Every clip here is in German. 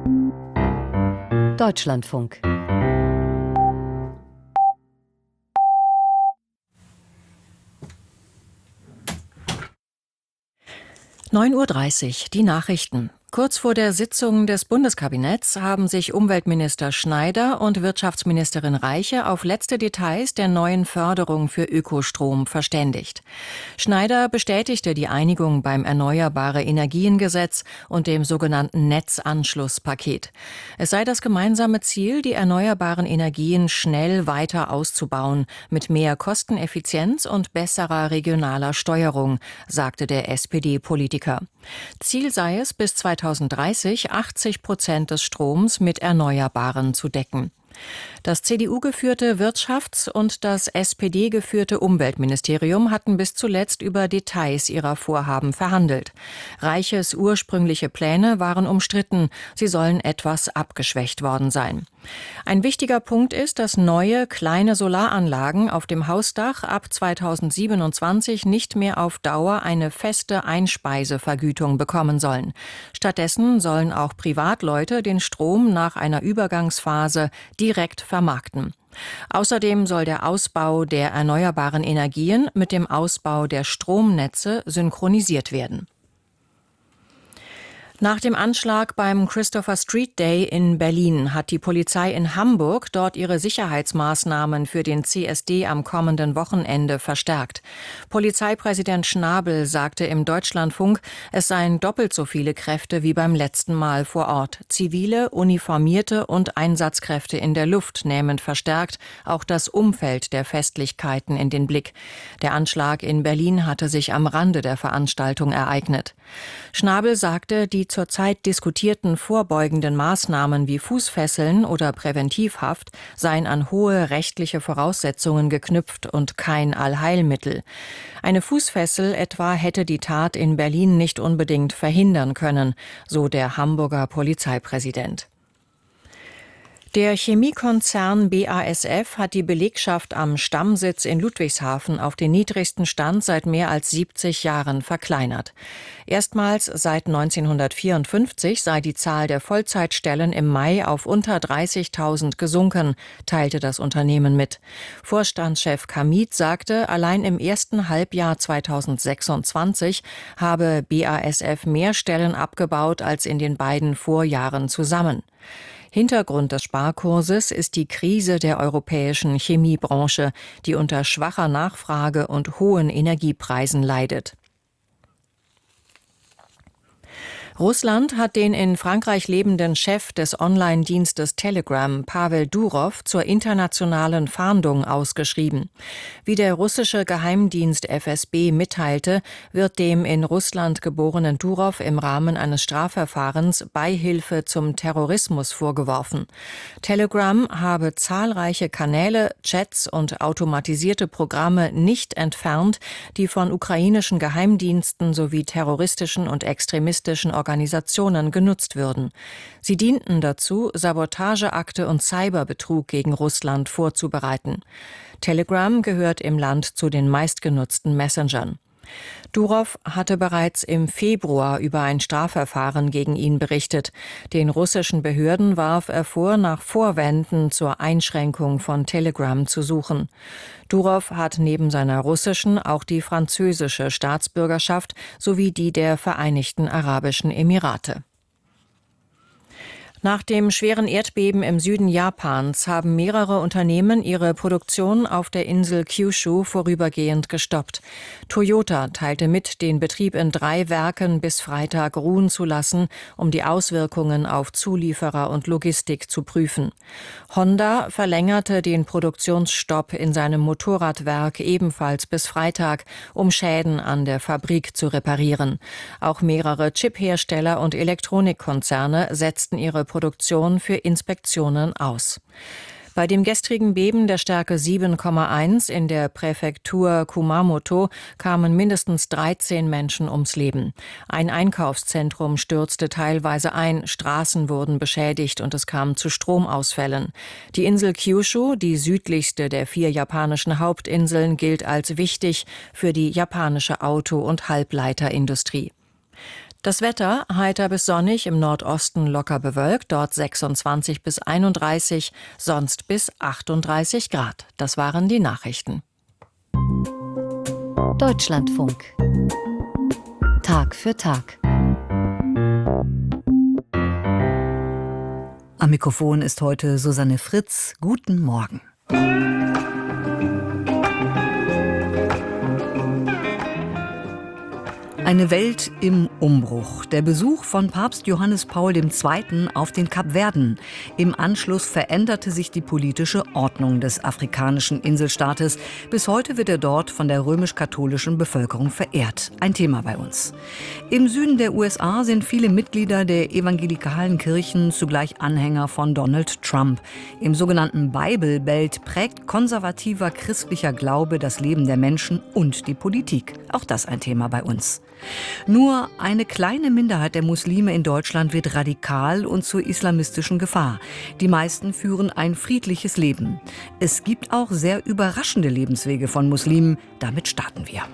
Deutschlandfunk. (9:30 Uhr), die Nachrichten. Kurz vor der Sitzung des Bundeskabinetts haben sich Umweltminister Schneider und Wirtschaftsministerin Reiche auf letzte Details der neuen Förderung für Ökostrom verständigt. Schneider bestätigte die Einigung beim Erneuerbare-Energien-Gesetz und dem sogenannten Netzanschlusspaket. Es sei das gemeinsame Ziel, die erneuerbaren Energien schnell weiter auszubauen, mit mehr Kosteneffizienz und besserer regionaler Steuerung, sagte der SPD-Politiker. Ziel sei es, bis 2030 80% des Stroms mit Erneuerbaren zu decken. Das CDU-geführte Wirtschafts- und das SPD-geführte Umweltministerium hatten bis zuletzt über Details ihrer Vorhaben verhandelt. Reiches ursprüngliche Pläne waren umstritten, sie sollen etwas abgeschwächt worden sein. Ein wichtiger Punkt ist, dass neue, kleine Solaranlagen auf dem Hausdach ab 2027 nicht mehr auf Dauer eine feste Einspeisevergütung bekommen sollen. Stattdessen sollen auch Privatleute den Strom nach einer Übergangsphase direkt vermarkten. Außerdem soll der Ausbau der erneuerbaren Energien mit dem Ausbau der Stromnetze synchronisiert werden. Nach dem Anschlag beim Christopher Street Day in Berlin hat die Polizei in Hamburg dort ihre Sicherheitsmaßnahmen für den CSD am kommenden Wochenende verstärkt. Polizeipräsident Schnabel sagte im Deutschlandfunk, es seien doppelt so viele Kräfte wie beim letzten Mal vor Ort. Zivile, Uniformierte und Einsatzkräfte in der Luft nehmen verstärkt auch das Umfeld der Festlichkeiten in den Blick. Der Anschlag in Berlin hatte sich am Rande der Veranstaltung ereignet. Schnabel sagte, die zurzeit diskutierten vorbeugenden Maßnahmen wie Fußfesseln oder Präventivhaft seien an hohe rechtliche Voraussetzungen geknüpft und kein Allheilmittel. Eine Fußfessel etwa hätte die Tat in Berlin nicht unbedingt verhindern können, so der Hamburger Polizeipräsident. Der Chemiekonzern BASF hat die Belegschaft am Stammsitz in Ludwigshafen auf den niedrigsten Stand seit mehr als 70 Jahren verkleinert. Erstmals seit 1954 sei die Zahl der Vollzeitstellen im Mai auf unter 30.000 gesunken, teilte das Unternehmen mit. Vorstandschef Kamit sagte, allein im ersten Halbjahr 2026 habe BASF mehr Stellen abgebaut als in den beiden Vorjahren zusammen. Hintergrund des Sparkurses ist die Krise der europäischen Chemiebranche, die unter schwacher Nachfrage und hohen Energiepreisen leidet. Russland hat den in Frankreich lebenden Chef des Online-Dienstes Telegram, Pavel Durov, zur internationalen Fahndung ausgeschrieben. Wie der russische Geheimdienst FSB mitteilte, wird dem in Russland geborenen Durov im Rahmen eines Strafverfahrens Beihilfe zum Terrorismus vorgeworfen. Telegram habe zahlreiche Kanäle, Chats und automatisierte Programme nicht entfernt, die von ukrainischen Geheimdiensten sowie terroristischen und extremistischen Organisationen genutzt würden. Sie dienten dazu, Sabotageakte und Cyberbetrug gegen Russland vorzubereiten. Telegram gehört im Land zu den meistgenutzten Messengern. Durov hatte bereits im Februar über ein Strafverfahren gegen ihn berichtet. Den russischen Behörden warf er vor, nach Vorwänden zur Einschränkung von Telegram zu suchen. Durov hat neben seiner russischen auch die französische Staatsbürgerschaft sowie die der Vereinigten Arabischen Emirate. Nach dem schweren Erdbeben im Süden Japans haben mehrere Unternehmen ihre Produktion auf der Insel Kyushu vorübergehend gestoppt. Toyota teilte mit, den Betrieb in 3 Werken bis Freitag ruhen zu lassen, um die Auswirkungen auf Zulieferer und Logistik zu prüfen. Honda verlängerte den Produktionsstopp in seinem Motorradwerk ebenfalls bis Freitag, um Schäden an der Fabrik zu reparieren. Auch mehrere Chiphersteller und Elektronikkonzerne setzten ihre Produktion für Inspektionen aus. Bei dem gestrigen Beben der Stärke 7,1 in der Präfektur Kumamoto kamen mindestens 13 Menschen ums Leben. Ein Einkaufszentrum stürzte teilweise ein, Straßen wurden beschädigt und es kam zu Stromausfällen. Die Insel Kyushu, die südlichste der 4 japanischen Hauptinseln, gilt als wichtig für die japanische Auto- und Halbleiterindustrie. Das Wetter heiter bis sonnig, im Nordosten locker bewölkt, dort 26 bis 31, sonst bis 38 Grad. Das waren die Nachrichten. Deutschlandfunk. Tag für Tag. Am Mikrofon ist heute Susanne Fritz. Guten Morgen. Eine Welt im Umbruch. Der Besuch von Papst Johannes Paul II. Auf den Kapverden. Im Anschluss veränderte sich die politische Ordnung des afrikanischen Inselstaates. Bis heute wird er dort von der römisch-katholischen Bevölkerung verehrt. Ein Thema bei uns. Im Süden der USA sind viele Mitglieder der evangelikalen Kirchen zugleich Anhänger von Donald Trump. Im sogenannten Bible Belt prägt konservativer christlicher Glaube das Leben der Menschen und die Politik. Auch das ein Thema bei uns. Nur eine kleine Minderheit der Muslime in Deutschland wird radikal und zur islamistischen Gefahr. Die meisten führen ein friedliches Leben. Es gibt auch sehr überraschende Lebenswege von Muslimen. Damit starten wir.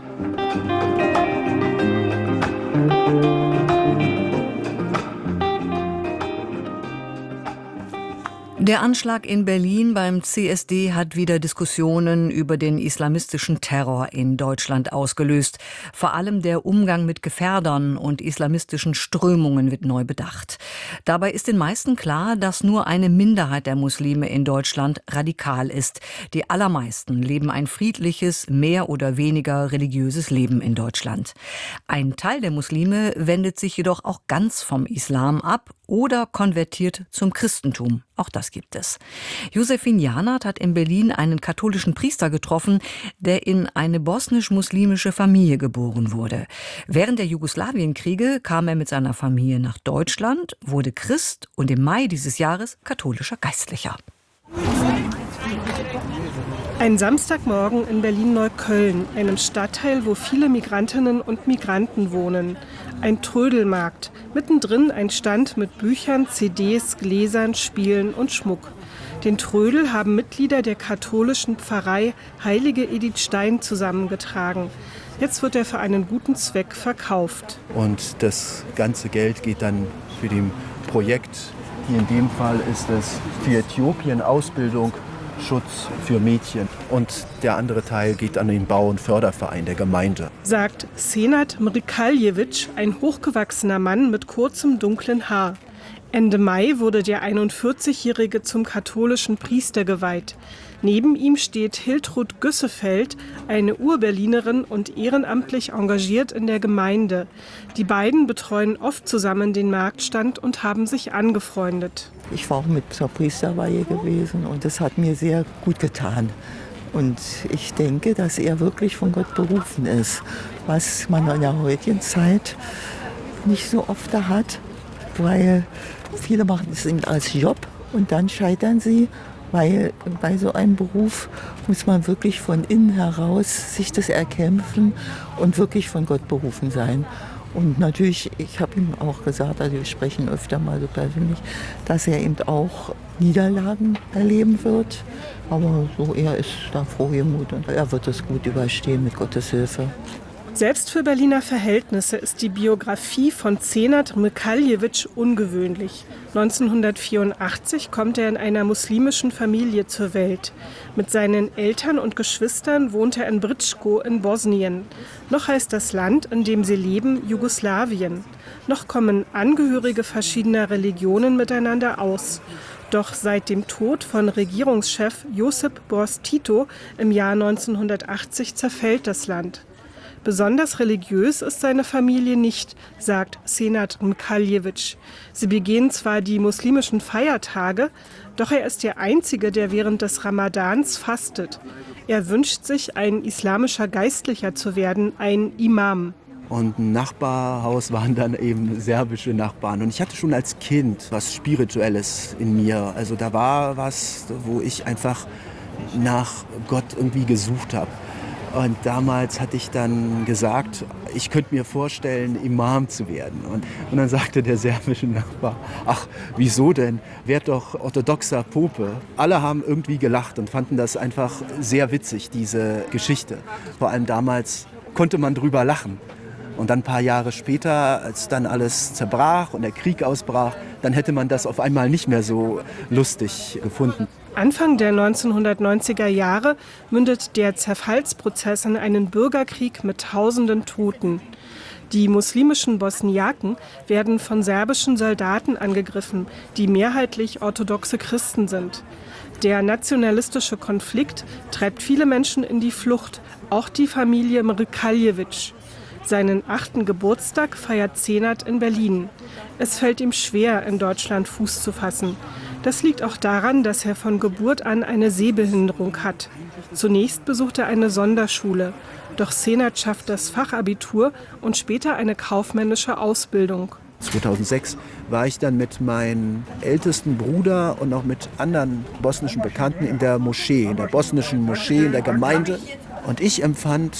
Der Anschlag in Berlin beim CSD hat wieder Diskussionen über den islamistischen Terror in Deutschland ausgelöst. Vor allem der Umgang mit Gefährdern und islamistischen Strömungen wird neu bedacht. Dabei ist den meisten klar, dass nur eine Minderheit der Muslime in Deutschland radikal ist. Die allermeisten leben ein friedliches, mehr oder weniger religiöses Leben in Deutschland. Ein Teil der Muslime wendet sich jedoch auch ganz vom Islam ab oder konvertiert zum Christentum. Auch das gibt es. Josephine Janert hat in Berlin einen katholischen Priester getroffen, der in eine bosnisch-muslimische Familie geboren wurde. Während der Jugoslawienkriege kam er mit seiner Familie nach Deutschland, wurde Christ und im Mai dieses Jahres katholischer Geistlicher. Ein Samstagmorgen in Berlin-Neukölln, einem Stadtteil, wo viele Migrantinnen und Migranten wohnen. Ein Trödelmarkt, mittendrin ein Stand mit Büchern, CDs, Gläsern, Spielen und Schmuck. Den Trödel haben Mitglieder der katholischen Pfarrei Heilige Edith Stein zusammengetragen. Jetzt wird er für einen guten Zweck verkauft. Und das ganze Geld geht dann für das Projekt. Hier in dem Fall ist es für Äthiopien Ausbildung, Schutz für Mädchen. Und der andere Teil geht an den Bau- und Förderverein der Gemeinde. Sagt Senat Mrkaljevic, ein hochgewachsener Mann mit kurzem dunklen Haar. Ende Mai wurde der 41-Jährige zum katholischen Priester geweiht. Neben ihm steht Hiltrud Güssefeld, eine Urberlinerin und ehrenamtlich engagiert in der Gemeinde. Die beiden betreuen oft zusammen den Marktstand und haben sich angefreundet. Ich war auch mit zur Priesterweihe gewesen und das hat mir sehr gut getan. Und ich denke, dass er wirklich von Gott berufen ist, was man in der heutigen Zeit nicht so oft da hat, weil viele machen es eben als Job und dann scheitern sie, weil bei so einem Beruf muss man wirklich von innen heraus sich das erkämpfen und wirklich von Gott berufen sein. Und natürlich, ich habe ihm auch gesagt, also wir sprechen öfter mal so persönlich, dass er eben auch Niederlagen erleben wird. Aber so, er ist da frohgemut und er wird es gut überstehen mit Gottes Hilfe. Selbst für Berliner Verhältnisse ist die Biografie von Senat Mrkaljevic ungewöhnlich. 1984 kommt er in einer muslimischen Familie zur Welt. Mit seinen Eltern und Geschwistern wohnt er in Brčko in Bosnien. Noch heißt das Land, in dem sie leben, Jugoslawien. Noch kommen Angehörige verschiedener Religionen miteinander aus. Doch seit dem Tod von Regierungschef Josip Broz Tito im Jahr 1980 zerfällt das Land. Besonders religiös ist seine Familie nicht, sagt Senat Mrkaljevic. Sie begehen zwar die muslimischen Feiertage, doch er ist der Einzige, der während des Ramadans fastet. Er wünscht sich, ein islamischer Geistlicher zu werden, ein Imam. Und im Nachbarhaus waren dann eben serbische Nachbarn. Und ich hatte schon als Kind was Spirituelles in mir. Also da war was, wo ich einfach nach Gott irgendwie gesucht habe. Und damals hatte ich dann gesagt, ich könnte mir vorstellen, Imam zu werden. Und dann sagte der serbische Nachbar, ach, wieso denn? Werd doch orthodoxer Pope. Alle haben irgendwie gelacht und fanden das einfach sehr witzig, diese Geschichte. Vor allem damals konnte man drüber lachen. Und dann ein paar Jahre später, als dann alles zerbrach und der Krieg ausbrach, dann hätte man das auf einmal nicht mehr so lustig gefunden. Anfang der 1990er Jahre mündet der Zerfallsprozess in einen Bürgerkrieg mit tausenden Toten. Die muslimischen Bosniaken werden von serbischen Soldaten angegriffen, die mehrheitlich orthodoxe Christen sind. Der nationalistische Konflikt treibt viele Menschen in die Flucht, auch die Familie Mrkaljević. Seinen 8. Geburtstag feiert Senad in Berlin. Es fällt ihm schwer, in Deutschland Fuß zu fassen. Das liegt auch daran, dass er von Geburt an eine Sehbehinderung hat. Zunächst besucht er eine Sonderschule. Doch Senad schafft das Fachabitur und später eine kaufmännische Ausbildung. 2006 war ich dann mit meinem ältesten Bruder und auch mit anderen bosnischen Bekannten in der Moschee, in der bosnischen Moschee, in der Gemeinde. Und ich empfand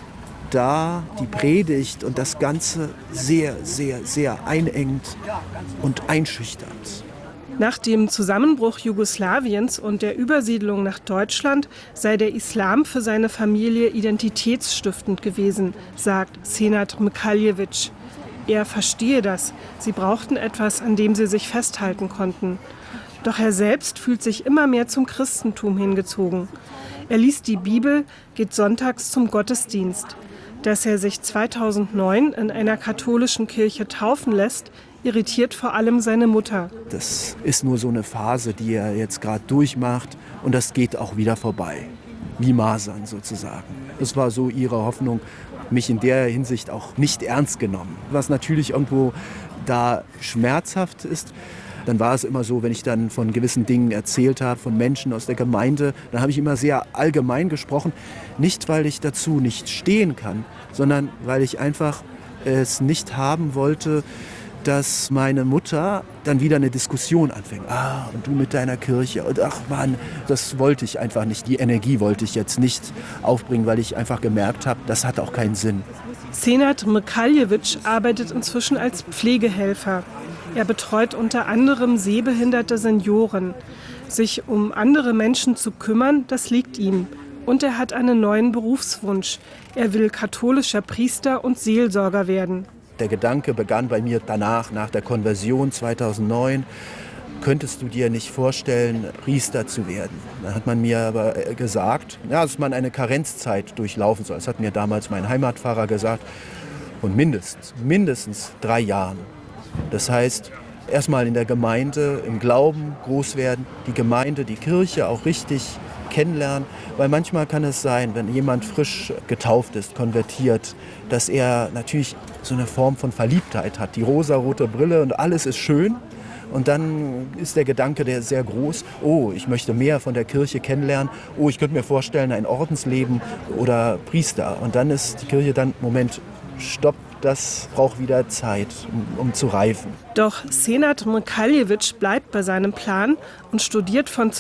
da die Predigt und das Ganze sehr, sehr, sehr einengend und einschüchternd. Nach dem Zusammenbruch Jugoslawiens und der Übersiedlung nach Deutschland sei der Islam für seine Familie identitätsstiftend gewesen, sagt Senad Mrkaljević. Er verstehe das. Sie brauchten etwas, an dem sie sich festhalten konnten. Doch er selbst fühlt sich immer mehr zum Christentum hingezogen. Er liest die Bibel, geht sonntags zum Gottesdienst. Dass er sich 2009 in einer katholischen Kirche taufen lässt, irritiert vor allem seine Mutter. Das ist nur so eine Phase, die er jetzt gerade durchmacht und das geht auch wieder vorbei. Wie Masern sozusagen. Das war so ihre Hoffnung, mich in der Hinsicht auch nicht ernst genommen. Was natürlich irgendwo da schmerzhaft ist. Dann war es immer so, wenn ich dann von gewissen Dingen erzählt habe, von Menschen aus der Gemeinde, dann habe ich immer sehr allgemein gesprochen. Nicht, weil ich dazu nicht stehen kann, sondern weil ich einfach es nicht haben wollte, dass meine Mutter dann wieder eine Diskussion anfängt. Und du mit deiner Kirche. Und ach Mann, das wollte ich einfach nicht. Die Energie wollte ich jetzt nicht aufbringen, weil ich einfach gemerkt habe, das hat auch keinen Sinn. Senad Mrkaljević arbeitet inzwischen als Pflegehelfer. Er betreut unter anderem sehbehinderte Senioren. Sich um andere Menschen zu kümmern, das liegt ihm. Und er hat einen neuen Berufswunsch. Er will katholischer Priester und Seelsorger werden. Der Gedanke begann bei mir danach, nach der Konversion 2009. Könntest du dir nicht vorstellen, Priester zu werden? Dann hat man mir aber gesagt, dass man eine Karenzzeit durchlaufen soll. Das hat mir damals mein Heimatpfarrer gesagt. Und mindestens 3 Jahren. Das heißt, erstmal in der Gemeinde, im Glauben groß werden, die Gemeinde, die Kirche auch richtig kennenlernen. Weil manchmal kann es sein, wenn jemand frisch getauft ist, konvertiert, dass er natürlich so eine Form von Verliebtheit hat. Die rosarote Brille und alles ist schön. Und dann ist der Gedanke, der ist sehr groß. Oh, ich möchte mehr von der Kirche kennenlernen. Oh, ich könnte mir vorstellen, ein Ordensleben oder Priester. Und dann ist die Kirche dann, Moment, stopp, das braucht wieder Zeit, um zu reifen. Doch Senad Mrkaljević bleibt bei seinem Plan und studiert von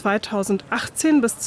2018 bis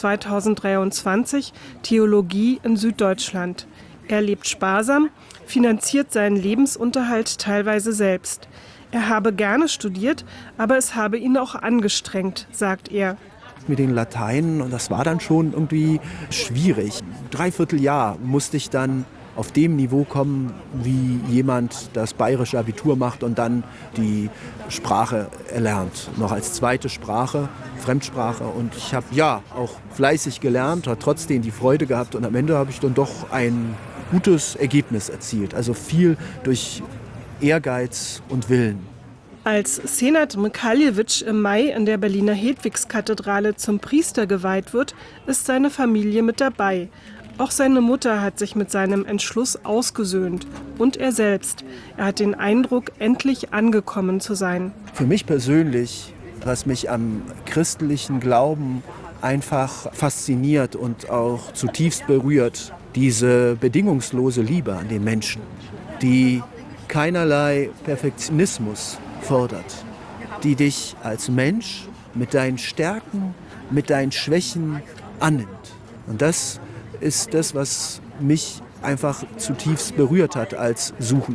2023 Theologie in Süddeutschland. Er lebt sparsam, finanziert seinen Lebensunterhalt teilweise selbst. Er habe gerne studiert, aber es habe ihn auch angestrengt, sagt er. Mit den Lateinen, und das war dann schon irgendwie schwierig. 3/4 Jahr musste ich dann auf dem Niveau kommen, wie jemand das bayerische Abitur macht und dann die Sprache erlernt. Noch als zweite Sprache, Fremdsprache. Und ich habe auch fleißig gelernt, hat trotzdem die Freude gehabt. Und am Ende habe ich dann doch ein gutes Ergebnis erzielt. Also viel durch Ehrgeiz und Willen. Als Senad Mrkaljević im Mai in der Berliner Hedwigskathedrale zum Priester geweiht wird, ist seine Familie mit dabei. Auch seine Mutter hat sich mit seinem Entschluss ausgesöhnt. Und er selbst. Er hat den Eindruck, endlich angekommen zu sein. Für mich persönlich, was mich am christlichen Glauben einfach fasziniert und auch zutiefst berührt, diese bedingungslose Liebe an den Menschen, die keinerlei Perfektionismus fordert, die dich als Mensch mit deinen Stärken, mit deinen Schwächen annimmt. Und das ist das, was mich einfach zutiefst berührt hat als Suchender.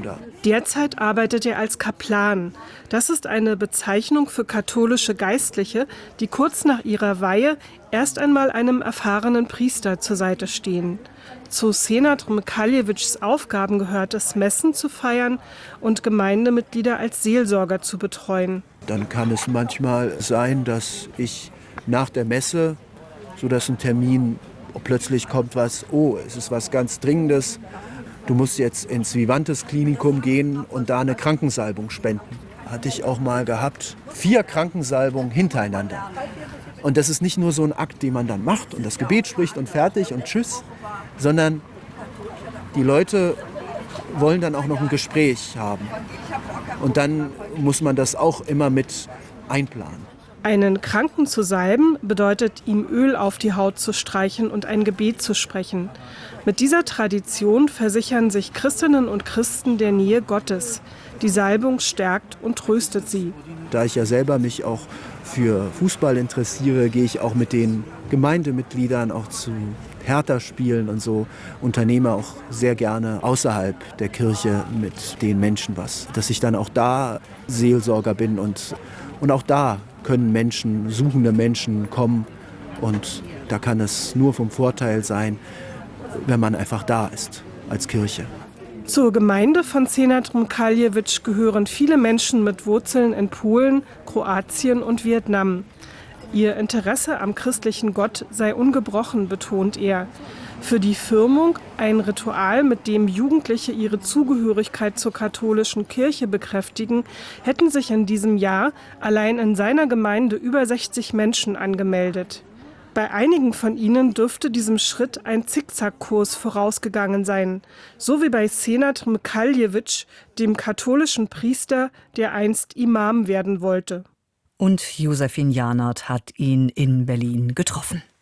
Derzeit arbeitet er als Kaplan. Das ist eine Bezeichnung für katholische Geistliche, die kurz nach ihrer Weihe erst einmal einem erfahrenen Priester zur Seite stehen. Zu Senad Mrkaljevics Aufgaben gehört es, Messen zu feiern und Gemeindemitglieder als Seelsorger zu betreuen. Dann kann es manchmal sein, dass ich nach der Messe, so dass ein Termin, plötzlich kommt was, es ist was ganz Dringendes, du musst jetzt ins Vivantes Klinikum gehen und da eine Krankensalbung spenden. Hatte ich auch mal gehabt, 4 Krankensalbungen hintereinander. Und das ist nicht nur so ein Akt, den man dann macht und das Gebet spricht und fertig und tschüss, sondern die Leute wollen dann auch noch ein Gespräch haben. Und dann muss man das auch immer mit einplanen. Einen Kranken zu salben bedeutet, ihm Öl auf die Haut zu streichen und ein Gebet zu sprechen. Mit dieser Tradition versichern sich Christinnen und Christen der Nähe Gottes. Die Salbung stärkt und tröstet sie. Da ich ja selber mich auch für Fußball interessiere, gehe ich auch mit den Gemeindemitgliedern auch zu Hertha-Spielen und so, unternehme auch sehr gerne außerhalb der Kirche mit den Menschen was. Dass ich dann auch da Seelsorger bin und auch da können Menschen, suchende Menschen kommen und da kann es nur vom Vorteil sein, wenn man einfach da ist als Kirche. Zur Gemeinde von Senad Mrkaljevic gehören viele Menschen mit Wurzeln in Polen, Kroatien und Vietnam. Ihr Interesse am christlichen Gott sei ungebrochen, betont er. Für die Firmung, ein Ritual, mit dem Jugendliche ihre Zugehörigkeit zur katholischen Kirche bekräftigen, hätten sich in diesem Jahr allein in seiner Gemeinde über 60 Menschen angemeldet. Bei einigen von ihnen dürfte diesem Schritt ein Zickzackkurs vorausgegangen sein, so wie bei Senad Mrkaljevic, dem katholischen Priester, der einst Imam werden wollte. Und Josephine Janert hat ihn in Berlin getroffen.